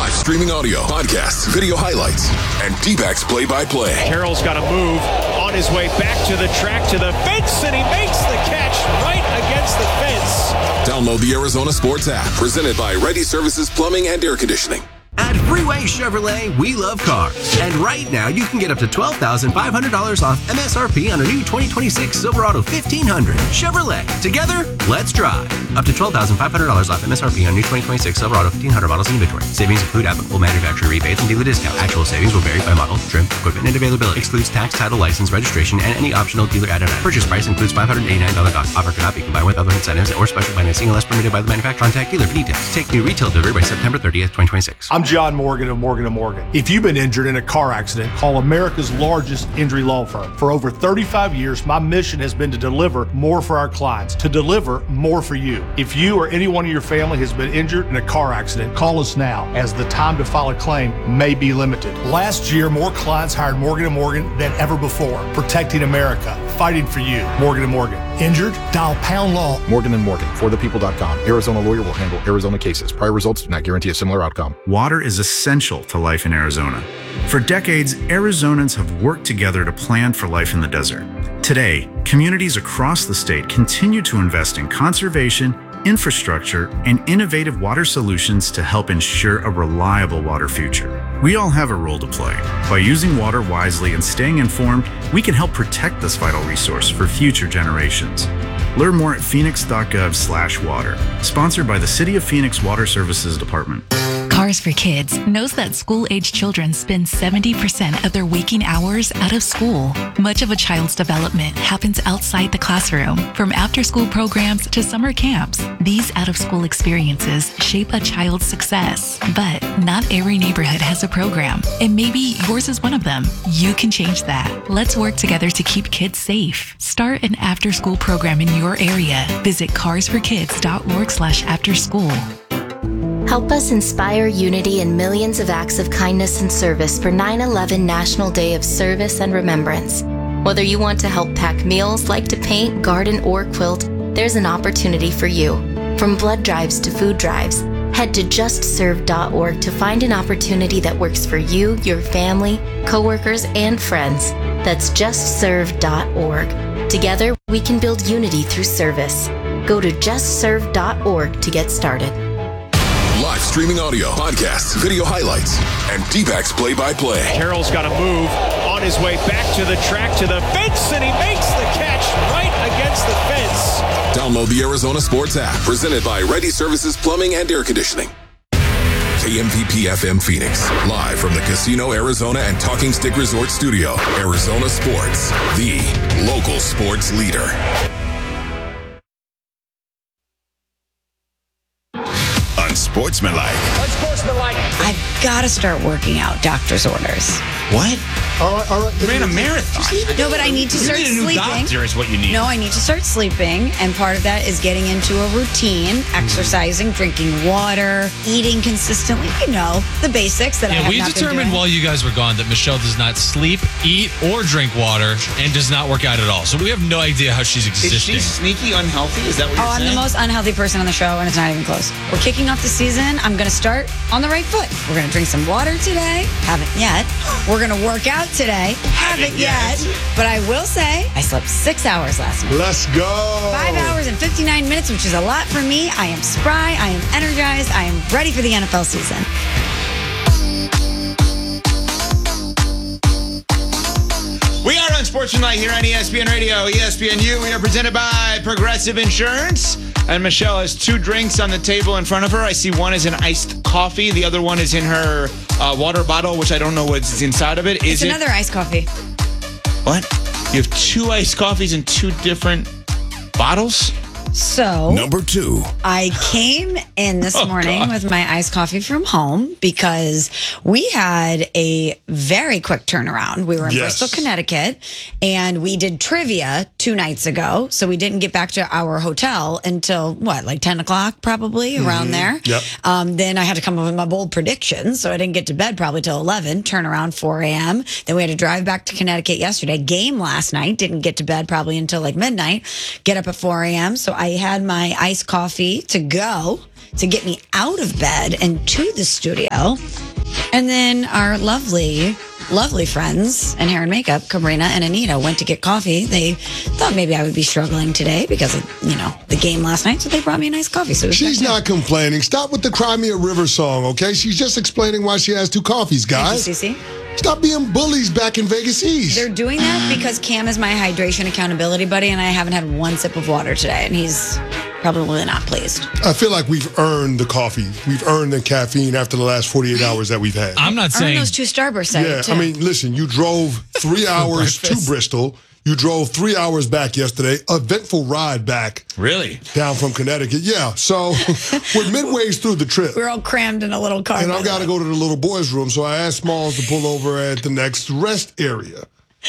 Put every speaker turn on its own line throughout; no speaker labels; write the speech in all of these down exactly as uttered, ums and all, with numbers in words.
Live streaming audio, podcasts, video highlights, and D-backs play-by-play.
Carroll's got to move on his way back to the track, to the fence, and he makes the catch right against the fence.
Download the Arizona Sports app, presented by Ready Services Plumbing and Air Conditioning.
At Freeway Chevrolet, we love cars. And right now, you can get up to twelve thousand five hundred dollars off M S R P on a new twenty twenty-six Silverado fifteen hundred. Chevrolet. Together, let's drive. Up to twelve thousand five hundred dollars off M S R P on new twenty twenty-six Silverado fifteen hundred models in inventory. Savings include applicable manufacturer rebates and dealer discount. Actual savings will vary by model, trim, equipment, and availability. Excludes tax, title, license, registration, and any optional dealer added on. Purchase price includes five hundred eighty-nine dollars dock. Offer cannot be combined with other incentives or special financing unless permitted by the manufacturer. Contact dealer for details. Take new retail delivery by September thirtieth, twenty twenty-six.
I'm John Morgan of Morgan and Morgan. If you've been injured in a car accident, call America's largest injury law firm. For over thirty-five years, my mission has been to deliver more for our clients, to deliver more for you. If you or anyone in your family has been injured in a car accident, call us now, as the time to file a claim may be limited. Last year, more clients hired Morgan and Morgan than ever before, protecting America, fighting for you. Morgan and Morgan. Injured? Dial pound law.
Morgan and Morgan, for the people dot com. Arizona lawyer will handle Arizona cases. Prior results do not guarantee a similar outcome.
Water is essential to life in Arizona. For decades, Arizonans have worked together to plan for life in the desert. Today, communities across the state continue to invest in conservation, infrastructure, and innovative water solutions to help ensure a reliable water future. We all have a role to play. By using water wisely and staying informed, we can help protect this vital resource for future generations. Learn more at phoenix.gov slash water. Sponsored by the City of Phoenix Water Services Department.
Cars for Kids knows that school-age children spend seventy percent of their waking hours out of school. Much of a child's development happens outside the classroom, from after-school programs to summer camps. These out-of-school experiences shape a child's success, but not every neighborhood has a program, and maybe yours is one of them. You can change that. Let's work together to keep kids safe. Start an after-school program in your area. Visit cars for kids dot org slash after school.
Help us inspire unity and millions of acts of kindness and service for nine eleven National Day of Service and Remembrance. Whether you want to help pack meals, like to paint, garden, or quilt, there's an opportunity for you. From blood drives to food drives, head to just serve dot org to find an opportunity that works for you, your family, coworkers, and friends. That's just serve dot org. Together, we can build unity through service. Go to just serve dot org to get started.
Live streaming audio, podcasts, video highlights, and D-backs play-by-play.
Carroll's got to move on his way back to the track, to the fence, and he makes the catch right against the fence.
Download the Arizona Sports app, presented by Ready Services Plumbing and Air Conditioning. K M V P F M Phoenix, live from the Casino Arizona and Talking Stick Resort Studio. Arizona Sports, the local sports leader.
Unsportsmanlike.
Unsportsmanlike.
I've got to start working out. Doctor's orders.
What?
All right, all right.
You ran a marathon.
No, but I need to
you
start
need a new
sleeping.
doctor is what you need.
No, I need to start sleeping, and part of that is getting into a routine, exercising, drinking water, eating consistently. You know, the basics that I
Yeah,
have
we
not been
determined
doing.
while you guys were gone that Michelle does not sleep, eat, or drink water, and does not work out at all. So we have no idea how she's
Is
existing.
she sneaky unhealthy? Is that what you're
Oh, I'm
saying?
the most unhealthy person on the show, and it's not even close. We're kicking off the season. I'm going to start on the right foot. We're going to drink some water today. Haven't yet. We're going to work out today. Haven't yet. But I will say, I slept six hours last night.
Let's go.
Five hours and fifty-nine minutes, which is a lot for me. I am spry. I am energized. I am ready for the N F L season.
We are Unsportsmanlike here on E S P N Radio, E S P N U. We are presented by Progressive Insurance. And Michelle has two drinks on the table in front of her. I see one is an iced coffee. The other one is in her uh, water bottle, which I don't know what's inside of it. Is
It's
it
another iced coffee.
What? You have two iced coffees in two different bottles?
So
Number two.
I came in this
Oh,
morning
God.
with my iced coffee from home because we had a very quick turnaround. We were in
Yes.
Bristol, Connecticut, and we did trivia two nights ago. So we didn't get back to our hotel until what, like ten o'clock, probably around there.
Yep.
Um, then I had to come up with my bold predictions. So I didn't get to bed probably till eleven, turn around four a.m. Then we had to drive back to Connecticut yesterday. Game last night, didn't get to bed probably until like midnight. Get up at four a.m. So I had my iced coffee to go to get me out of bed and to the studio. And then our lovely, lovely friends in hair and makeup, Cabrina and Anita, went to get coffee. They thought maybe I would be struggling today because of, you know, the game last night. So they brought me a nice coffee. So it was
She's
nice.
not complaining. Stop with the Cry Me a River song, okay? She's just explaining why she has two coffees, guys.
Thank you, Cece.
Stop being bullies back in Vegas East.
They're doing that because Cam is my hydration accountability buddy, and I haven't had one sip of water today, and he's probably not pleased.
I feel like we've earned the coffee. We've earned the caffeine after the last forty-eight hours that we've had.
I'm not saying
Earn those two Starbursts. I
Yeah,
did, too.
I mean, listen, you drove three hours to
breakfast.
Bristol. You drove three hours back yesterday. Eventful ride back
Really?
down from Connecticut. Yeah, so we're midways through the trip.
we're all crammed in a little car.
And
by
I've
the
got to
way.
go to the little boys' room, so I asked Smalls to pull over at the next rest area.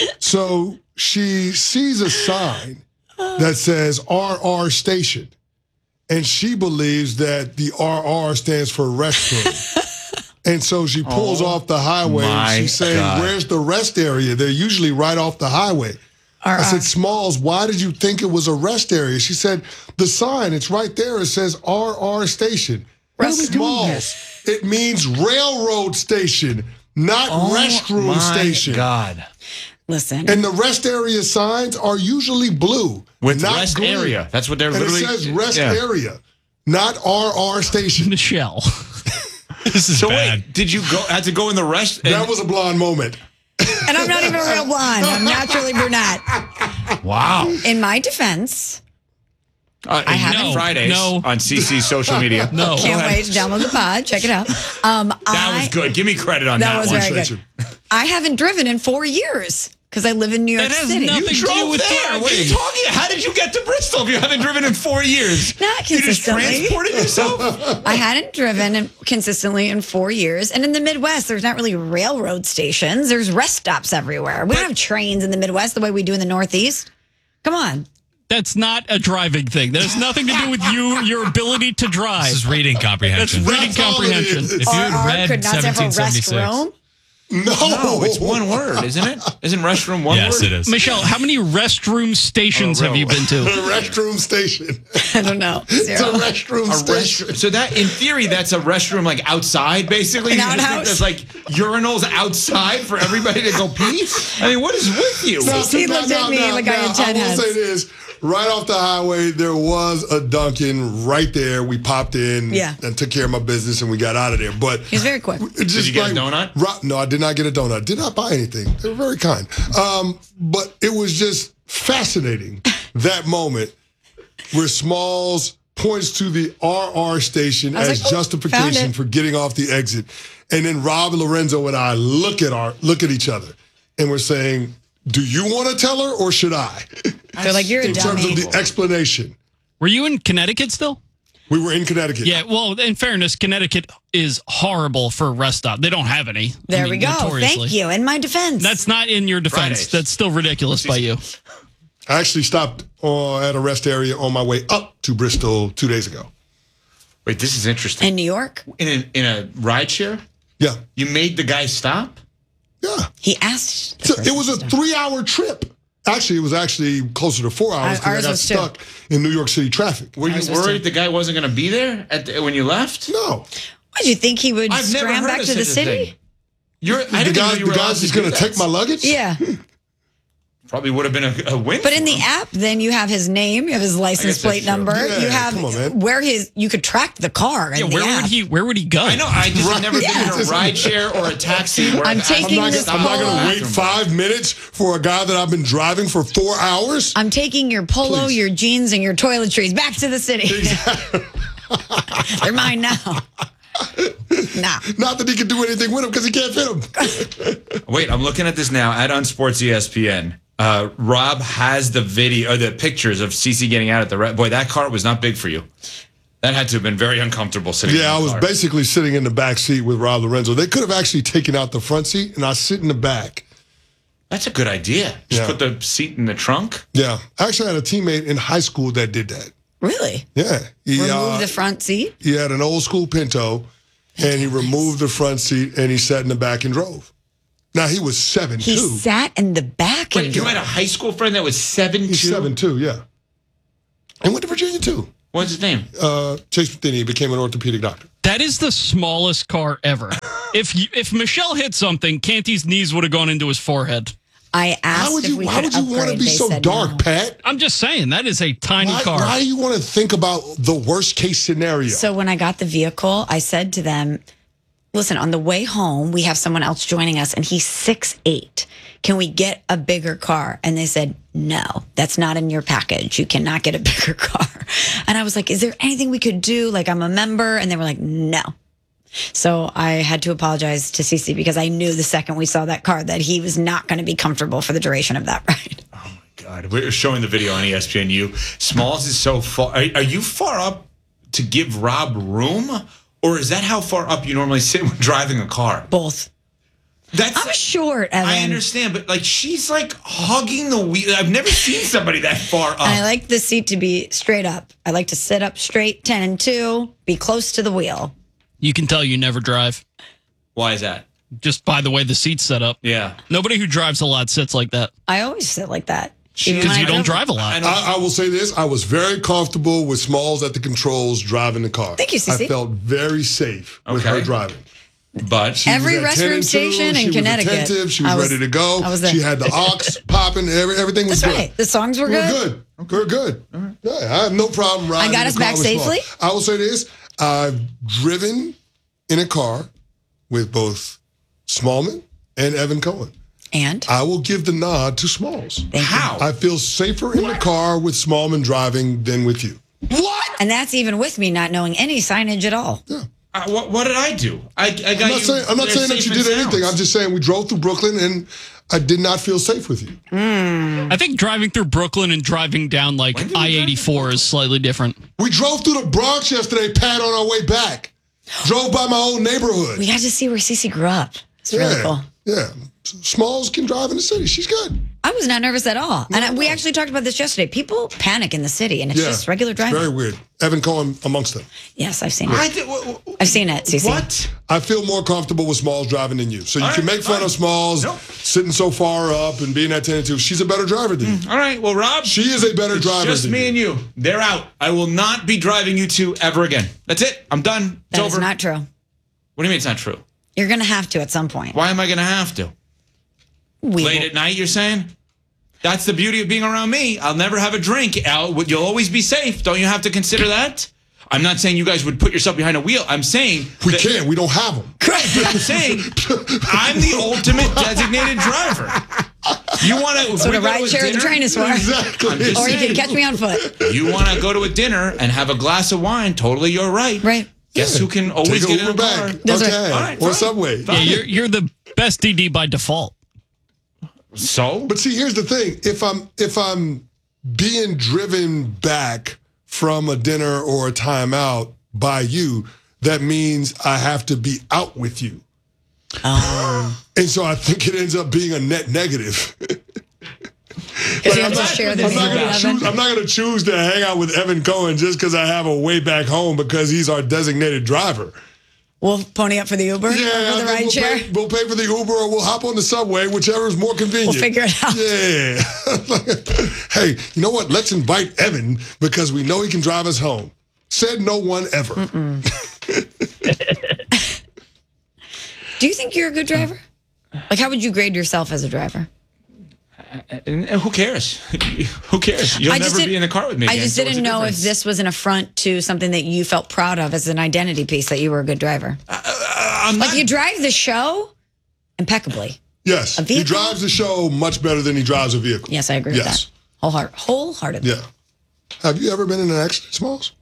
So she sees a sign that says R R Station, and she believes that the R R stands for restroom. And so she pulls
Oh,
off the highway,
my
and she's saying,
God.
where's the rest area? They're usually right off the highway. I said, Smalls, why did you think it was a rest area? She said, the sign, it's right there. It says R R Station.
Rest-
Smalls, it means railroad station, not restroom
my
station.
God.
Listen.
And the rest area signs are usually blue,
With
not
rest
green.
area. That's what they're
And
literally.
it says rest
Yeah.
area, not R R Station.
Michelle. This is
So
bad.
wait, did you go? Had to go in the rest? And,
That was a blonde moment.
And I'm not even a real blonde. I'm naturally brunette.
wow.
In my defense,
Uh,
I haven't-
No,
Fridays
no.
on C C's social media.
No.
Go
can't
ahead.
wait to download the pod. Check it out. Um,
That
I,
was good. Give me credit on
That
that,
was
one.
very good. I haven't driven in four years because I live in New York
That has
City.
nothing
You
to do
drove
with
there. What are you
driving.
talking? How did you get to Bristol if you haven't driven in four years?
Not
You just
consistently.
transported yourself.
I hadn't driven in- consistently in four years. And in the Midwest, there's not really railroad stations. There's rest stops everywhere. We don't have trains in the Midwest the way we do in the Northeast. Come on.
That's not a driving thing. That has nothing to do with you, your ability to drive.
This is reading comprehension.
That's reading
That's all it
comprehension.
is.
If you
R
had
R
read
could not stand for
seventeen seventy-six.
restroom.
No.
No, it's one word, isn't it? Isn't restroom one
Yes,
word?
it is.
Michelle, how many restroom stations
Oh,
have you been to?
The restroom station.
I don't know.
It's
Zero.
a restroom
A
station.
restroom. So that, in theory, that's a restroom like outside, basically.
An
You just think
outhouse.
There's like urinals outside for everybody to go pee. I mean, what is with you?
No. He looked at me like I had ten
I will
heads.
say this. Right off the highway, there was a Dunkin' right there. We popped in
Yeah.
and took care of my business, and we got out of there. But
He was very quick.
it's just
you get a
like-
donut?
Right, no, I did not get a donut. Did not buy anything. They were very kind. Um, but it was just fascinating, that moment where Smalls points to the R R station
I was
as
like, oh, found
justification
it.
for getting off the exit. And then Rob Lorenzo and I look at our look at each other, and we're saying, do you want to tell her or should I?
They're like, you're a
In terms
dummy.
of the explanation.
Were you in Connecticut still?
We were in Connecticut.
Yeah, well, in fairness, Connecticut is horrible for rest stop. They don't have any. I
There
mean,
we go.
notoriously.
Thank you. In my defense.
That's not in your defense.
Fridays.
That's still ridiculous by you.
I actually stopped uh, at a rest area on my way up to Bristol two days ago.
Wait, this is interesting.
in New York.
In a, in a ride share,
Yeah.
you made the guy stop?
Yeah.
He asked. the
So
person
it was a
to stop.
three-hour trip. Actually, it was actually closer to four hours because I
Ours
got
was two.
stuck in New York City traffic.
Were you
was just
worried
a-
the guy wasn't going to be there at the, when you left?
No.
What, did you think he would
I've never
scram
heard
back
of
to the
such a
city?
thing. You're, I
The
didn't know
guy,
you
the
were allowed
guy's
to
just
do
going to
that.
take my luggage?
Yeah.
Probably would have been a, a win.
But in
for
the
him.
app, then you have his name, you have his license
that's
plate
true.
number,
Yeah,
you have
come on, man.
where his you could track the car.
Yeah,
in the
where
app.
would he? Where would he go?
I know. I just have never
Yeah.
been in a ride share or a taxi. Where
I'm
I've actually
taking
I'm not,
this
gonna- I'm not going
polo.
to wait five minutes for a guy that I've been driving for four hours.
I'm taking your polo,
Please.
your jeans, and your toiletries back to the city. They're mine now. Nah.
Not that he can do anything with them because he can't fit them.
Wait, I'm looking at this now. At on Sports E S P N, uh, Rob has the video, or the pictures of Cece getting out at the red. Boy, that car was not big for you. That had to have been very uncomfortable sitting.
Yeah,
in
I
the
was
car.
basically sitting in the back seat with Rob Lorenzo. They could have actually taken out the front seat, and I sit in the back.
That's a good idea. Just
Yeah.
put the seat in the trunk.
Yeah, I actually had a teammate in high school that did that.
Really?
Yeah, he,
Remove
uh,
the front seat?
he had an old school Pinto, and he removed the front seat and he sat in the back and drove. Now he was seven
He
two.
sat in the back
Wait,
and
you had a high school friend that was seven
He's
two.
seven two. Yeah. And went to Virginia, too.
What's his name?
Uh, Chase Bethany became an orthopedic doctor.
That is the smallest car ever. if you, if Michelle hit something, Canty's knees would have gone into his forehead.
I asked
Why would
if
you,
we
why
could
would you want to
upgrade.
be
They
so
said
dark,
no.
Pat?
I'm just saying, that is a tiny
Why,
car.
why do you want to think about the worst case scenario?
So when I got the vehicle, I said to them, listen, on the way home, we have someone else joining us, and he's six eight. Can we get a bigger car? And they said, no, that's not in your package. You cannot get a bigger car. And I was like, is there anything we could do? Like, I'm a member. And they were like, no. So I had to apologize to Cece because I knew the second we saw that car that he was not going to be comfortable for the duration of that ride.
Oh, my God. We're showing the video on E S P N U. Smalls is so far. Are, are you far up to give Rob room? Or is that how far up you normally sit when driving a car?
Both.
That's,
I'm short, Evan.
I understand, but like she's like hugging the wheel. I've never seen somebody that far up.
And I like the seat to be straight up. I like to sit up straight, ten and two, be close to the wheel.
You can tell you never drive.
Why is that?
Just by the way the seat's set up.
Yeah.
Nobody who drives a lot sits like that.
I always sit like that.
Because you don't drive a lot.
I, I will say this. I was very comfortable with Smalls at the controls driving the car.
Thank you, Cece.
I felt very safe with
Okay.
her driving.
But
She
Every
was at ten
restroom
and two,
station
she
in
was
Connecticut.
attentive, she was,
I was-
ready to go.
I was there.
She had the aux popping. Every, everything was
That's
good.
right. The songs were
We were
good.
good. We're good. Yeah, I have no problem riding.
I got
in
us
the car
back
with Smalls.
safely?
I will say this. I've driven in a car with both Smallman and Evan Cohen.
And?
I will give the nod to Smalls.
Thank
how?
I feel safer in the car with Smallman driving than with you.
What? And that's even with me not knowing any signage at all.
Yeah.
Uh, what, what did I do? I, I got
I'm not
you.
saying, I'm not
there
saying that
safe
you
and
did anything.
sound.
I'm just saying we drove through Brooklyn and I did not feel safe with you.
I think driving through Brooklyn and driving down like
When did we
I
drive
eighty-four is slightly different.
We drove through the Bronx yesterday, Pat, on our way back. Drove by my old neighborhood.
We got to see where Cece grew up. It's really
yeah,
cool.
Yeah. Smalls can drive in the city. She's good.
I was not nervous at all. And I, we actually talked about this yesterday. People panic in the city, and it's
yeah.
just regular
It's
driving.
very weird. Evan Cohen amongst them.
Yes, I've seen it.
I did, what,
I've seen it, Cece.
what?
I feel more comfortable with Smalls driving than you. So you
All
can
right,
make fun
fine.
of Smalls
Nope.
sitting so far up and being at ten and two. She's a better driver than you.
All right, well, Rob.
She is a better
It's
driver
just
than
me
you.
and you. They're out. I will not be driving you two ever again. That's it. I'm done. It's
That is
over.
not true.
What do you mean it's not true?
You're going to have to at some point.
Why am I going to have to?
We
Late
will-
at night, you're saying? That's the beauty of being around me. I'll never have a drink. Al, you'll always be safe. Don't you have to consider that? I'm not saying you guys would put yourself behind a wheel. I'm saying
We
that-
can't. We don't have them.
Correct, but I'm saying I'm the ultimate designated driver. You want to?
So the ride share the train is for.
Exactly.
I'm just
Or you
saying.
can catch me on foot.
You want to go to a dinner and have a glass of wine? Totally, you're right.
Right.
Guess who can always
Take
get
a
in
Uber
a car?
back.
That's right.
Okay.
All right,
or
fine.
Subway.
Yeah, you're you're the best D D by default.
So,
But see, here's the thing: if I'm if I'm being driven back from a dinner or a timeout by you, that means I have to be out with you.
Oh.
And so I think it ends up being a net negative.
Because you have to
I'm,
share
not,
the
I'm, not gonna
Evan.
choose, I'm not gonna choose to hang out with Evan Cohen just because I have a way back home because he's our designated driver.
We'll pony up for the Uber?
Yeah,
or
I
for the
think
ride
we'll
share?
Pay, we'll pay for the Uber or we'll hop on the subway, whichever is more convenient.
We'll figure it out.
Yeah. Hey, you know what? Let's invite Evan because we know he can drive us home. Said no one ever.
Do you think you're a good driver? Like, how would you grade yourself as a driver?
and, and who cares? Who cares? You'll
I just
never
didn't-
be in the car with me.
I
again,
just
so what's
didn't
the
know if
difference?
this was an affront to something that you felt proud of as an identity piece, that you were a good driver.
I'm
like,
not-
you drive the show impeccably.
Yes.
A
He
vehicle?
drives the show much better than he drives a vehicle.
Yes, I agree with
Yes.
that. Wholeheart- wholeheartedly.
Yeah. Have you ever been in an accident, Smalls?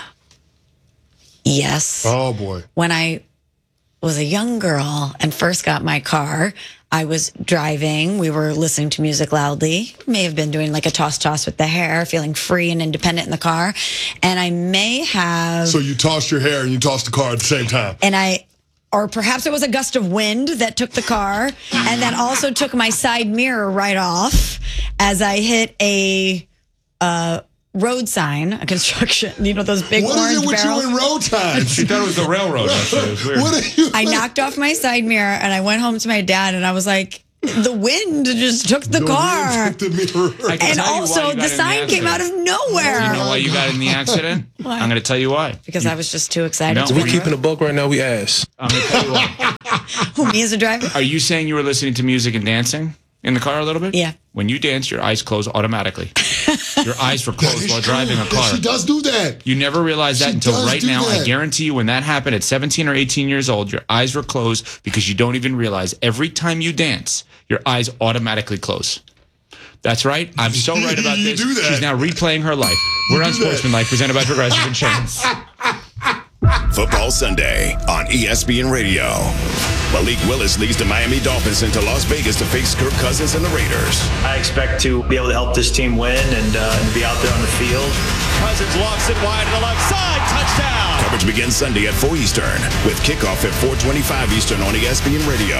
Yes.
Oh, boy.
When I was a young girl and first got my car, I was driving. We were listening to music loudly. May have been doing like a toss toss with the hair, feeling free and independent in the car. And I may have.
So you tossed your hair and you tossed the car at the same time.
And I, or perhaps it was a gust of wind that took the car and that also took my side mirror right off as I hit a uh, road sign, a construction, you know, those big
What
orange
is it with
barrels.
you in road signs?
She thought it was the railroad. Actually. It was weird.
What are you?
I knocked off my side mirror and I went home to my dad and I was like, the wind just took the
The
car.
wind took the mirror.
I can
And
tell you why
also,
you got
the
in
sign came out of nowhere.
You know why you got in the accident?
Why?
I'm going to tell you why.
Because I was just too excited.
No,
to
we
run
keeping
away.
a book right now, we ass.
I'm going to tell you why.
Who, me as a driver?
Are you saying you were listening to music and dancing in the car a little bit?
Yeah.
When you dance, your eyes close automatically. Your eyes were closed while driving a car.
She does do that.
You never realized that
She
until
does
right
do
now. I
that.
guarantee you, when that happened at seventeen or eighteen years old, your eyes were closed because you don't even realize every time you dance, your eyes automatically close. That's right. I'm so right about
You
this.
do that.
She's now replaying her life. We're on
do that.
Sportsmanlike, presented by Progressive Insurance.
Football Sunday on E S P N Radio. Malik Willis leads the Miami Dolphins into Las Vegas to face Kirk Cousins and the Raiders.
I expect to be able to help this team win and, uh, and be out there on the field.
Cousins lofts it wide to the left side. Touchdown.
Coverage begins Sunday at four Eastern with kickoff at four twenty-five Eastern on E S P N Radio.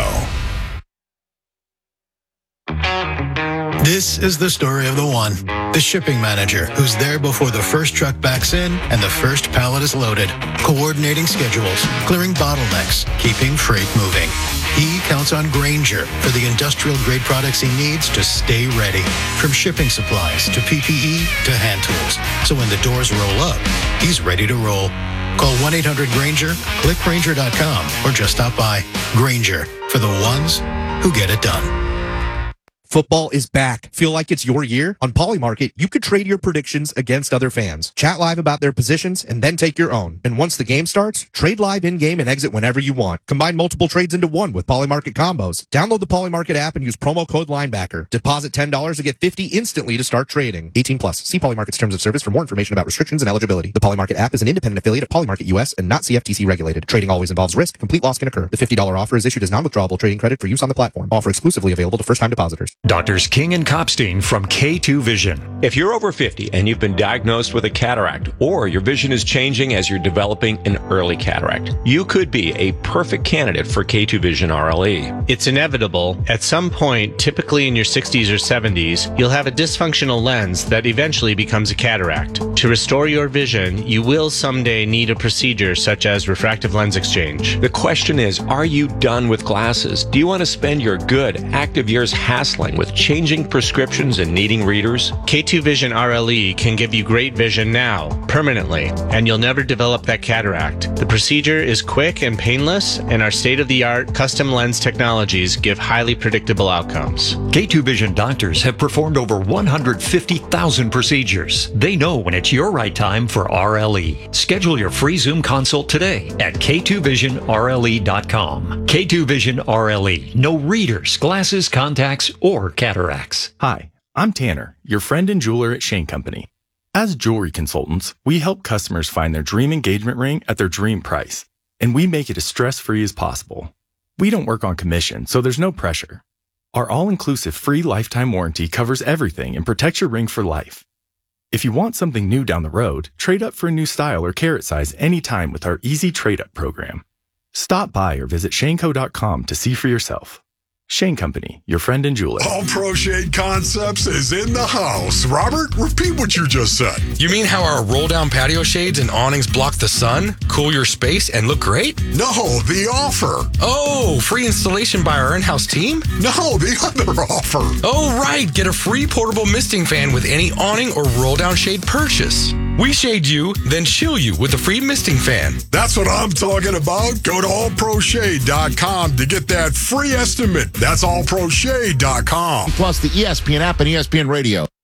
This is the story of the one, the shipping manager, who's there before the first truck backs in and the first pallet is loaded, coordinating schedules, clearing bottlenecks, keeping freight moving. He counts on Grainger for the industrial-grade products he needs to stay ready, from shipping supplies to P P E to hand tools. So when the doors roll up, he's ready to roll. Call one eight hundred Grainger, click Grainger dot com, or just stop by. Grainger, for the ones who get it done.
Football is back. Feel like it's your year? On Polymarket, you could trade your predictions against other fans. Chat live about their positions and then take your own. And once the game starts, trade live in-game and exit whenever you want. Combine multiple trades into one with Polymarket combos. Download the Polymarket app and use promo code Linebacker. Deposit ten dollars to get fifty dollars instantly to start trading. eighteen plus. See Polymarket's terms of service for more information about restrictions and eligibility. The Polymarket app is an independent affiliate of Polymarket U S and not C F T C regulated. Trading always involves risk. Complete loss can occur. The fifty dollars offer is issued as non-withdrawable trading credit for use on the platform. Offer exclusively available to first-time depositors.
Doctors King and Kopstein from K two Vision. If you're over fifty and you've been diagnosed with a cataract, or your vision is changing as you're developing an early cataract, you could be a perfect candidate for K two Vision R L E.
It's inevitable. At some point, typically in your sixties or seventies, you'll have a dysfunctional lens that eventually becomes a cataract. To restore your vision, you will someday need a procedure such as refractive lens exchange.
The question is, are you done with glasses? Do you want to spend your good, active years hassling with changing prescriptions and needing readers?
K two Vision R L E can give you great vision now, permanently, and you'll never develop that cataract. The procedure is quick and painless, and our state-of-the-art custom lens technologies give highly predictable outcomes.
K two Vision doctors have performed over one hundred fifty thousand procedures. They know when it's your right time for R L E. Schedule your free Zoom consult today at K two vision R L E dot com. K two Vision R L E. No readers, glasses, contacts, or cataracts.
Hi, I'm Tanner, your friend and jeweler at Shane Company. As jewelry consultants, we help customers find their dream engagement ring at their dream price, and we make it as stress-free as possible. We don't work on commission, so there's no pressure. Our all-inclusive free lifetime warranty covers everything and protects your ring for life. If you want something new down the road, trade up for a new style or carat size anytime with our easy trade-up program. Stop by or visit shane co dot com to see for yourself. Shane Company, your friend and jeweler.
All Pro Shade Concepts is in the house. Robert, repeat what you just said.
You mean how our roll-down patio shades and awnings block the sun, cool your space, and look great?
No, the offer.
Oh, free installation by our in-house team?
No, the other offer.
Oh, right. Get a free portable misting fan with any awning or roll-down shade purchase. We shade you, then chill you with a free misting fan.
That's what I'm talking about. Go to all pro shade dot com to get that free estimate. That's all pro shade dot com.
Plus the E S P N app and E S P N Radio.